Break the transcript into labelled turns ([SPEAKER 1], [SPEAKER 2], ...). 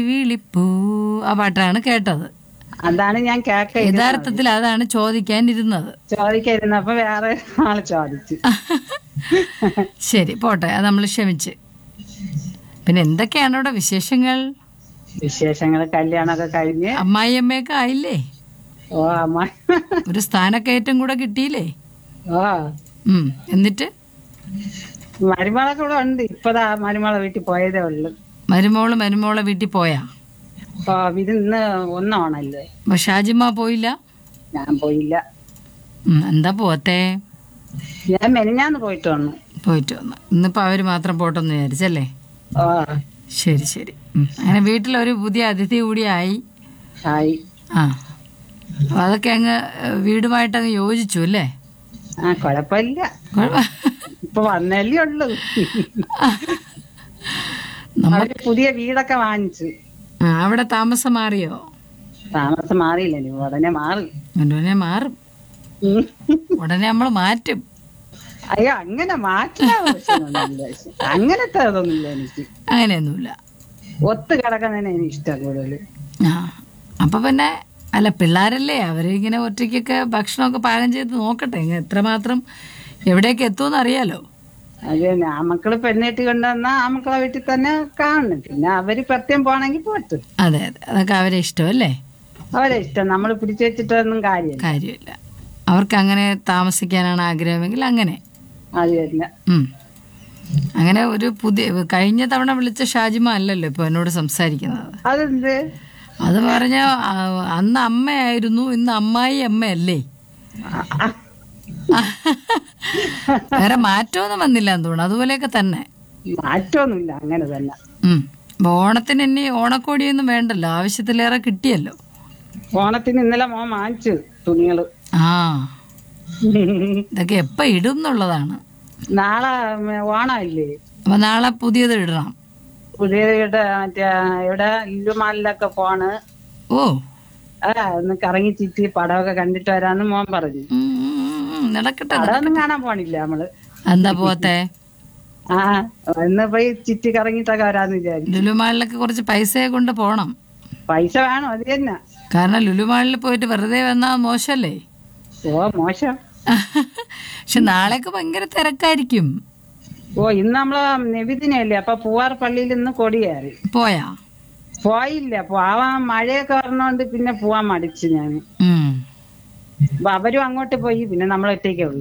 [SPEAKER 1] വിളിപ്പൂ ആ പാട്ടാണ് കേട്ടത്.
[SPEAKER 2] അതാണ് ഞാൻ കേൾക്ക
[SPEAKER 1] യഥാർത്ഥത്തിൽ അതാണ് ചോദിക്കാനിരുന്നത്.
[SPEAKER 2] ചോദിക്കാതിരുന്നപ്പോ വേറെ ആള് ചോദിച്ചു.
[SPEAKER 1] ശരി പോട്ടെ, അത് നമ്മൾ ക്ഷമിച്ച്. പിന്നെ എന്തൊക്കെയാണ് അവിടെ വിശേഷങ്ങൾ?
[SPEAKER 2] വിശേഷങ്ങള് കല്യാണമൊക്കെ കഴിഞ്ഞ്
[SPEAKER 1] അമ്മായിയമ്മയൊക്കെ ആയില്ലേ?
[SPEAKER 2] ഓ അമ്മ
[SPEAKER 1] ഒരു സ്ഥാനക്കയറ്റം കൂടെ കിട്ടിയില്ലേ?
[SPEAKER 2] ഓ
[SPEAKER 1] എന്നിട്ട്
[SPEAKER 2] മരുമകളൊക്കെ ഇവിടെ ഉണ്ട്. ഇപ്പതാ മരുമകളെ വീട്ടിൽ പോയതേ ഉള്ളു.
[SPEAKER 1] മരുമോളെ വീട്ടിൽ പോയാ?
[SPEAKER 2] ഓ ഇന്ന് ഒന്നാണല്ലേ.
[SPEAKER 1] അപ്പൊ ഷാജിമ്മ പോയില്ല?
[SPEAKER 2] ഞാൻ പോയില്ല.
[SPEAKER 1] എന്താ പോത്തേ?
[SPEAKER 2] ഞാൻ മെനിഞ്ഞാന്ന് പോയിട്ട് വന്നു.
[SPEAKER 1] ഇന്നിപ്പോ അവര് മാത്രം പോട്ടെന്ന് വിചാരിച്ചല്ലേ?
[SPEAKER 2] ഓ
[SPEAKER 1] ശരി ശരി. അങ്ങനെ വീട്ടിലൊരു പുതിയ അതിഥി കൂടി ആയി. ആ അപ്പൊ അതൊക്കെ അങ്ങ് വീടുമായിട്ട് അങ്ങ് യോജിച്ചു അല്ലേ?
[SPEAKER 2] ആ കൊഴപ്പില്ല. ഇപ്പൊ വന്നല്ലേ ഉള്ളു. അവര് പുതിയ വീടൊക്കെ വാങ്ങിച്ചു.
[SPEAKER 1] അവിടെ താമസം മാറിയോ?
[SPEAKER 2] താമസം മാറിയില്ല, ഉടനെ
[SPEAKER 1] മാറും. ഉടനെ നമ്മൾ മാറ്റും.
[SPEAKER 2] അയ്യോ അങ്ങനെ മാറ്റാൻ അങ്ങനത്തെ അതൊന്നുമില്ല എനിക്ക്.
[SPEAKER 1] അങ്ങനെയൊന്നുമില്ല.
[SPEAKER 2] ഒത്തു കിടക്കുന്നതിന് എനിക്ക് ഇഷ്ടം കൂടുതൽ.
[SPEAKER 1] അപ്പൊ പിന്നെ അല്ല, പിള്ളേരല്ലേ, അവരിങ്ങനെ ഒറ്റയ്ക്കൊക്കെ ഭക്ഷണമൊക്കെ പാകം ചെയ്ത് നോക്കട്ടെ എത്രമാത്രം എവിടേക്ക് എത്തുമെന്ന് അറിയാലോ.
[SPEAKER 2] അത് തന്നെ, ആ മക്കള് പെണ്ണേറ്റി കൊണ്ടുവന്നാ ആ മക്കളെ വീട്ടിൽ തന്നെ കാണണം. പിന്നെ അവര് പ്രത്യേകം പോണെങ്കിൽ പോട്ട്.
[SPEAKER 1] അതെ അതെ, അതൊക്കെ അവരെ ഇഷ്ടമല്ലേ?
[SPEAKER 2] അവരെ ഇഷ്ടം. നമ്മൾ പിടിച്ചു വെച്ചിട്ടൊന്നും കാര്യമില്ല.
[SPEAKER 1] അവർക്ക് അങ്ങനെ താമസിക്കാനാണ് ആഗ്രഹമെങ്കിൽ അങ്ങനെ.
[SPEAKER 2] അത് തന്നെ.
[SPEAKER 1] അങ്ങനെ ഒരു കഴിഞ്ഞ തവണ വിളിച്ച ഷാജിമ അല്ലല്ലോ ഇപ്പൊ എന്നോട് സംസാരിക്കുന്നത്.
[SPEAKER 2] അതെന്ത്?
[SPEAKER 1] അത് പറഞ്ഞ അന്ന് അമ്മയായിരുന്നു, ഇന്ന് അമ്മായി അമ്മയല്ലേ? വേറെ മാറ്റമൊന്നും വന്നില്ല എന്ന് തോന്നുന്നു. അതുപോലെയൊക്കെ തന്നെ.
[SPEAKER 2] മാറ്റമൊന്നുമില്ല, അങ്ങനെ തന്നെ.
[SPEAKER 1] ഓണത്തിന് ഇനി ഓണക്കോടിയൊന്നും വേണ്ടല്ലോ, ആവശ്യത്തിലേറെ കിട്ടിയല്ലോ.
[SPEAKER 2] ഓണത്തിന് ഇന്നലെ മോൻ വാങ്ങിച്ചു തുണികള്.
[SPEAKER 1] ഇതൊക്കെ എപ്പ ഇടും എന്നുള്ളതാണ്.
[SPEAKER 2] നാളെ ഓണമില്ലേ?
[SPEAKER 1] അപ്പൊ നാളെ പുതിയത് ഇടണം.
[SPEAKER 2] പുതിയത് മറ്റേ ഇവിടെ ലുലുമാളിലൊക്കെ പോണ്. ഒന്ന് കറങ്ങി ചുറ്റി പടമൊക്കെ കണ്ടിട്ട് വരാന്ന് മോൻ പറഞ്ഞു.
[SPEAKER 1] നടക്കട്ടെ.
[SPEAKER 2] പടമൊന്നും കാണാൻ പോണില്ല നമ്മള്.
[SPEAKER 1] എന്താ പോത്തെ?
[SPEAKER 2] ഇന്ന് പോയി ചുറ്റി കറങ്ങിട്ടൊക്കെ വരാന്ന് വിചാരിച്ചു.
[SPEAKER 1] ലുലുമാളിലൊക്കെ കുറച്ച് പൈസയെ കൊണ്ട് പോണം.
[SPEAKER 2] പൈസ വേണം, അത് തന്നെ.
[SPEAKER 1] കാരണം ലുലുമാളിൽ പോയിട്ട് വെറുതെ വന്നാ മോശല്ലേ?
[SPEAKER 2] മോശം.
[SPEAKER 1] പക്ഷെ നാളെയൊക്കെ ഭയങ്കര തിരക്കായിരിക്കും.
[SPEAKER 2] ഇന്ന് നമ്മള് നബിദിനല്ലേ, അപ്പൊ പൂവാർ പള്ളിയിൽ ഇന്ന് കൊടിയേറി. പോയില്ല. പോവാൻ മഴയൊക്കെ വരണോണ്ട് പിന്നെ പോവാൻ മടിച്ചു ഞാൻ. അപ്പൊ അവരും അങ്ങോട്ട് പോയി. പിന്നെ നമ്മളൊറ്റയ്ക്കേ ഉള്ളൂ.